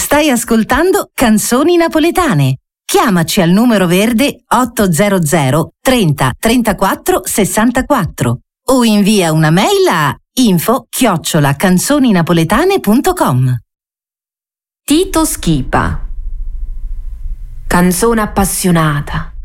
Stai ascoltando Canzoni Napoletane. Chiamaci al numero verde 800 30 34 64 o invia una mail a info@canzoninapoletane.com. Tito Schipa. Canzone appassionata.